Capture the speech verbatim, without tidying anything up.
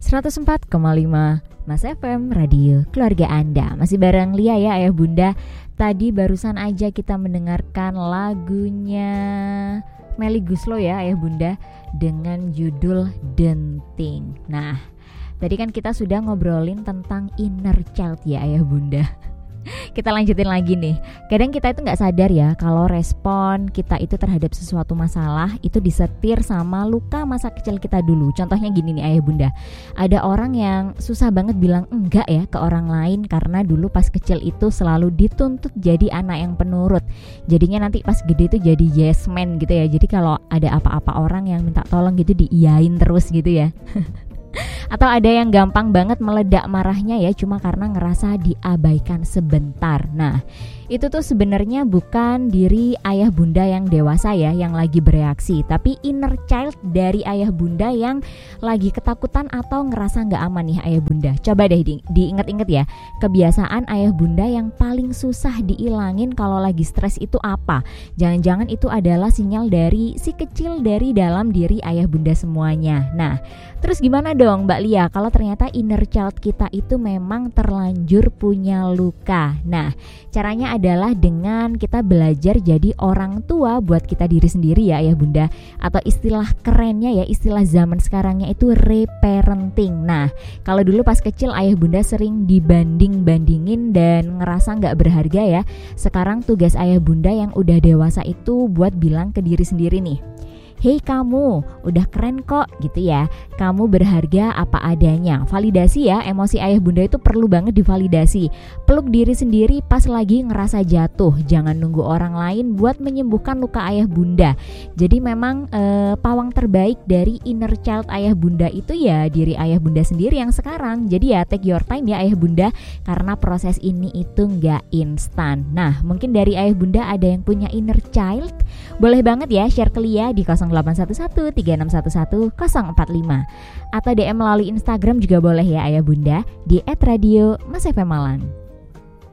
seratus empat koma lima Mas F M, radio keluarga Anda. Masih bareng Lia ya ayah bunda. Tadi barusan aja kita mendengarkan lagunya Melly Goeslaw ya ayah bunda, dengan judul Denting. Nah, tadi kan kita sudah ngobrolin tentang inner child ya ayah bunda. Kita lanjutin lagi nih. Kadang kita itu gak sadar ya kalau respon kita itu terhadap sesuatu masalah itu disetir sama luka masa kecil kita dulu. Contohnya gini nih ayah bunda, ada orang yang susah banget bilang enggak ya ke orang lain karena dulu pas kecil itu selalu dituntut jadi anak yang penurut. Jadinya nanti pas gede itu jadi yes man gitu ya. Jadi kalau ada apa-apa orang yang minta tolong gitu diiyain terus gitu ya. Atau ada yang gampang banget meledak marahnya ya cuma karena ngerasa diabaikan sebentar. Nah, itu tuh sebenarnya bukan diri ayah bunda yang dewasa ya yang lagi bereaksi, tapi inner child dari ayah bunda yang lagi ketakutan atau ngerasa gak aman nih ayah bunda. Coba deh di, diinget-inget ya, kebiasaan ayah bunda yang paling susah diilangin kalau lagi stres itu apa? Jangan-jangan itu adalah sinyal dari si kecil dari dalam diri ayah bunda semuanya. Nah, terus gimana dong Mbak Lia kalau ternyata inner child kita itu memang terlanjur punya luka? Nah, caranya adalah dengan kita belajar jadi orang tua buat kita diri sendiri ya ayah bunda. Atau istilah kerennya ya, istilah zaman sekarangnya itu reparenting. Nah, kalau dulu pas kecil ayah bunda sering dibanding-bandingin dan ngerasa gak berharga ya. Sekarang tugas ayah bunda yang udah dewasa itu buat bilang ke diri sendiri nih, hei kamu, udah keren kok gitu ya. Kamu berharga apa adanya. Validasi ya, emosi ayah bunda itu perlu banget divalidasi. Peluk diri sendiri pas lagi ngerasa jatuh. Jangan nunggu orang lain buat menyembuhkan luka ayah bunda. Jadi memang eh, pawang terbaik dari inner child ayah bunda itu ya diri ayah bunda sendiri yang sekarang. Jadi ya take your time ya ayah bunda, karena proses ini itu gak instan. Nah, mungkin dari ayah bunda ada yang punya inner child, boleh banget ya share ke Lia di nol delapan satu satu tiga enam satu satu nol empat lima atau D M melalui Instagram juga boleh ya ayah bunda di et radio mas f m malang.